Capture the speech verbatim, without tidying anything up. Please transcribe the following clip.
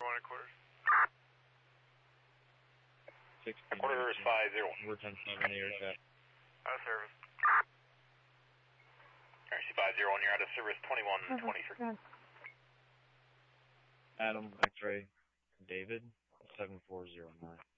One quarters. sixteen. Quarter is five zero. We're ten seven aircraft. Out of service. R C five zero one, you're out of service twenty-one twenty-three. Adam, X-ray, David, seven four zero nine.